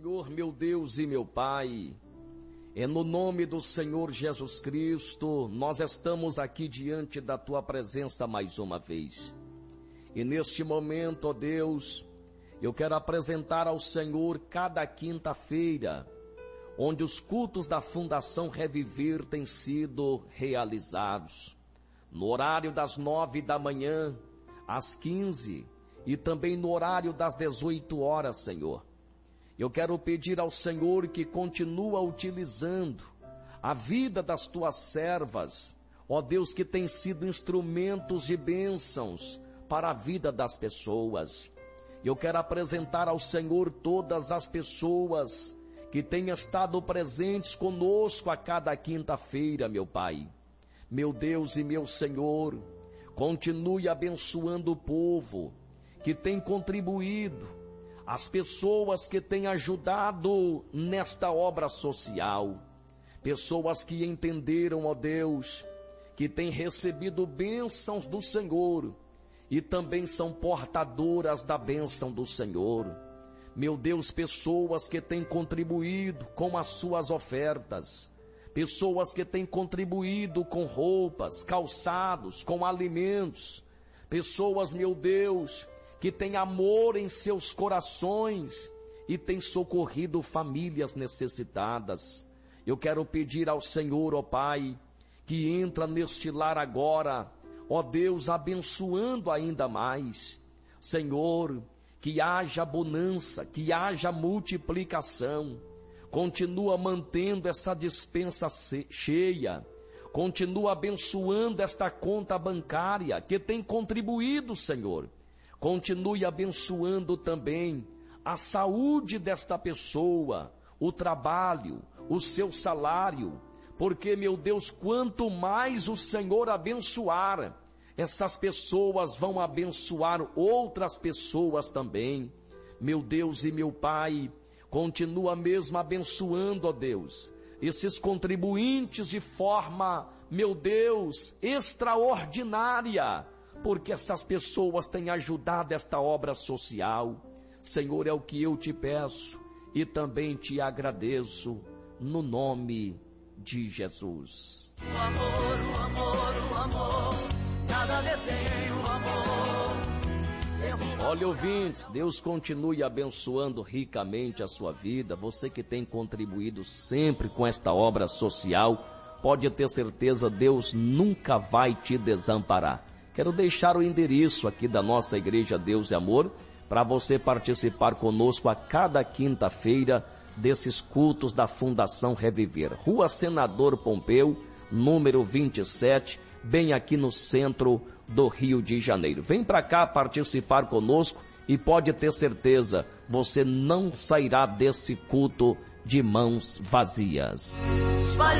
Senhor, meu Deus e meu Pai, é no nome do Senhor Jesus Cristo, nós estamos aqui diante da Tua presença mais uma vez. E neste momento, ó Deus, eu quero apresentar ao Senhor cada quinta-feira, onde os cultos da Fundação Reviver têm sido realizados. No horário das 9 da manhã, às 15, e também no horário das 18 horas, Senhor. Eu quero pedir ao Senhor que continua utilizando a vida das Tuas servas, ó Deus, que tem sido instrumentos de bênçãos para a vida das pessoas. Eu quero apresentar ao Senhor todas as pessoas que têm estado presentes conosco a cada quinta-feira, meu Pai. Meu Deus e meu Senhor, continue abençoando o povo que tem contribuído, as pessoas que têm ajudado nesta obra social, pessoas que entenderam, ó Deus, que têm recebido bênçãos do Senhor e também são portadoras da bênção do Senhor. Meu Deus, pessoas que têm contribuído com as suas ofertas, pessoas que têm contribuído com roupas, calçados, com alimentos, pessoas, meu Deus, que têm amor em seus corações e têm socorrido famílias necessitadas. Eu quero pedir ao Senhor, ó Pai, que entra neste lar agora, ó Deus, abençoando ainda mais. Senhor, que haja bonança, que haja multiplicação. Continua mantendo essa despensa cheia. Continua abençoando esta conta bancária que tem contribuído, Senhor. Continue abençoando também a saúde desta pessoa, o trabalho, o seu salário, porque, meu Deus, quanto mais o Senhor abençoar, essas pessoas vão abençoar outras pessoas também. Meu Deus e meu Pai, continua mesmo abençoando, ó Deus, esses contribuintes de forma, meu Deus, extraordinária, porque essas pessoas têm ajudado esta obra social. Senhor, é o que eu te peço e também te agradeço, no nome de Jesus. O amor, nada detém o amor. Olha, ouvintes, Deus continue abençoando ricamente a sua vida. Você que tem contribuído sempre com esta obra social, pode ter certeza, Deus nunca vai te desamparar. Quero deixar o endereço aqui da nossa Igreja Deus e Amor, para você participar conosco a cada quinta-feira desses cultos da Fundação Reviver. Rua Senador Pompeu, número 27, bem aqui no centro do Rio de Janeiro. Vem para cá participar conosco e pode ter certeza, você não sairá desse culto de mãos vazias.